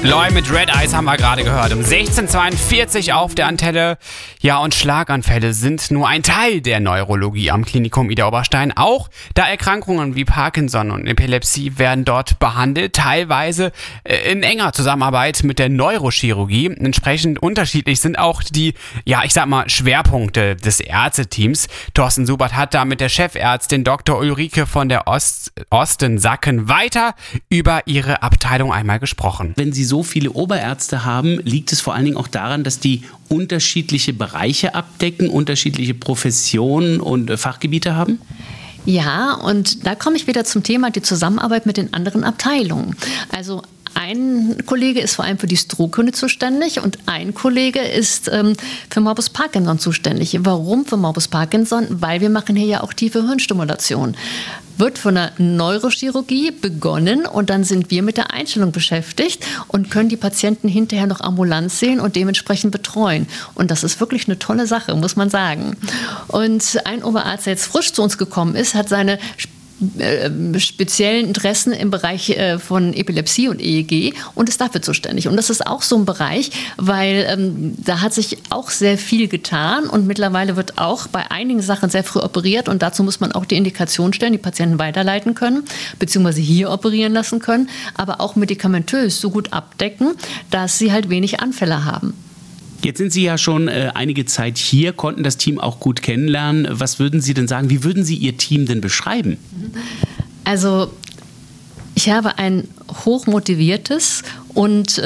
Loy mit Red Eyes haben wir gerade gehört. Um 16:42 auf der Antenne. Ja, und Schlaganfälle sind nur ein Teil der Neurologie am Klinikum Idar-Oberstein. Auch da Erkrankungen wie Parkinson und Epilepsie werden dort behandelt, teilweise in enger Zusammenarbeit mit der Neurochirurgie. Entsprechend unterschiedlich sind auch die, Schwerpunkte des Ärzteteams. Thorsten Subert hat da mit der Chefärztin Dr. Ulrike von der Osten-Sacken weiter über ihre Abteilung einmal gesprochen. Wenn Sie so viele Oberärzte haben, liegt es vor allen Dingen auch daran, dass die unterschiedliche Bereiche abdecken, unterschiedliche Professionen und Fachgebiete haben? Ja, und da komme ich wieder zum Thema die Zusammenarbeit mit den anderen Abteilungen. Also ein Kollege ist vor allem für die Strohkunde zuständig und ein Kollege ist für Morbus Parkinson zuständig. Warum für Morbus Parkinson? Weil wir machen hier ja auch tiefe Hirnstimulation. Wird von der Neurochirurgie begonnen und dann sind wir mit der Einstellung beschäftigt und können die Patienten hinterher noch ambulant sehen und dementsprechend betreuen. Und das ist wirklich eine tolle Sache, muss man sagen. Und ein Oberarzt, der jetzt frisch zu uns gekommen ist, hat seine speziellen Interessen im Bereich von Epilepsie und EEG und ist dafür zuständig. Und das ist auch so ein Bereich, weil da hat sich auch sehr viel getan und mittlerweile wird auch bei einigen Sachen sehr früh operiert und dazu muss man auch die Indikation stellen, die Patienten weiterleiten können, beziehungsweise hier operieren lassen können, aber auch medikamentös so gut abdecken, dass sie halt wenig Anfälle haben. Jetzt sind Sie ja schon einige Zeit hier, konnten das Team auch gut kennenlernen. Was würden Sie denn sagen? Wie würden Sie Ihr Team denn beschreiben? Also ich habe ein hochmotiviertes und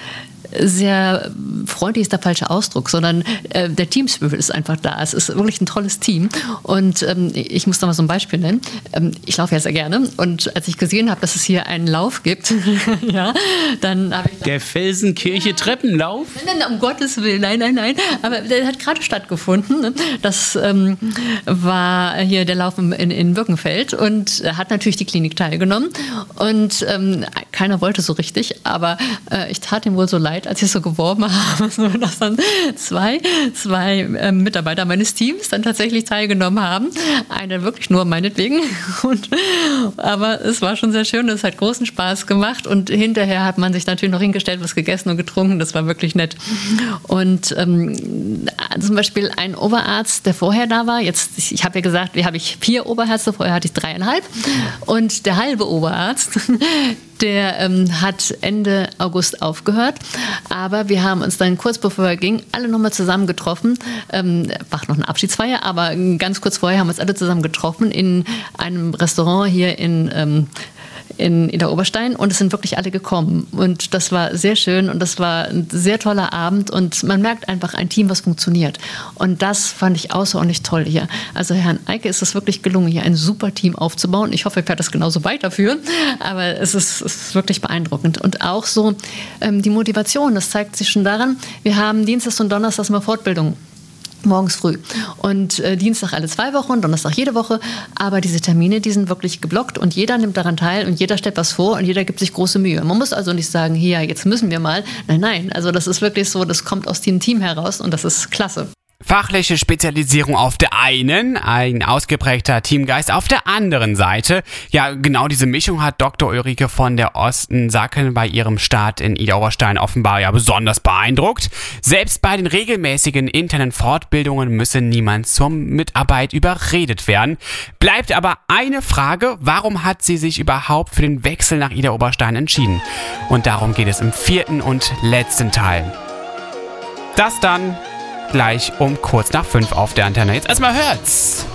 sehr freundlich ist der falsche Ausdruck, sondern der Teamspirit ist einfach da. Es ist wirklich ein tolles Team und ich muss noch mal so ein Beispiel nennen. Ich laufe ja sehr gerne und als ich gesehen habe, dass es hier einen Lauf gibt, ja, dann habe ich der Felsenkirche Treppenlauf? Nein, um Gottes Willen, nein. Aber der hat gerade stattgefunden. Das war hier der Lauf in Birkenfeld und hat natürlich die Klinik teilgenommen und keiner wollte so richtig, aber ich tat ihm wohl so leid, als ich so geworben habe, dass dann zwei Mitarbeiter meines Teams dann tatsächlich teilgenommen haben. Einer wirklich nur meinetwegen. Aber es war schon sehr schön, es hat großen Spaß gemacht und hinterher hat man sich natürlich noch hingestellt, was gegessen und getrunken, das war wirklich nett. Und zum Beispiel ein Oberarzt, der vorher da war, ich habe ja gesagt, hier habe ich 4 Oberärzte, vorher hatte ich 3,5 und der halbe Oberarzt, der hat Ende August aufgehört, aber wir haben uns dann kurz bevor er ging, alle nochmal zusammen getroffen, war noch eine Abschiedsfeier, aber ganz kurz vorher haben wir uns alle zusammen getroffen in einem Restaurant hier in Idar-Oberstein und es sind wirklich alle gekommen und das war sehr schön und das war ein sehr toller Abend und man merkt einfach ein Team, was funktioniert und das fand ich außerordentlich toll hier. Also Herrn Eike ist es wirklich gelungen, hier ein super Team aufzubauen. Ich hoffe, er wird das genauso weiterführen, aber es ist wirklich beeindruckend und auch so die Motivation, das zeigt sich schon daran, wir haben Dienstags und Donnerstags mal Fortbildung. Morgens früh. Und Dienstag alle 2 Wochen, Donnerstag jede Woche. Aber diese Termine, die sind wirklich geblockt und jeder nimmt daran teil und jeder stellt was vor und jeder gibt sich große Mühe. Man muss also nicht sagen, hier, jetzt müssen wir mal. Nein. Also das ist wirklich so, das kommt aus dem Team heraus und das ist klasse. Fachliche Spezialisierung auf der einen, ein ausgeprägter Teamgeist auf der anderen Seite. Ja, genau diese Mischung hat Dr. Ulrike von der Osten-Sacken bei ihrem Start in Idar-Oberstein offenbar ja besonders beeindruckt. Selbst bei den regelmäßigen internen Fortbildungen müsse niemand zur Mitarbeit überredet werden. Bleibt aber eine Frage, warum hat sie sich überhaupt für den Wechsel nach Idar-Oberstein entschieden? Und darum geht es im 4. und letzten Teil. Das dann gleich um kurz nach 5 auf der Antenne. Jetzt erstmal hört's!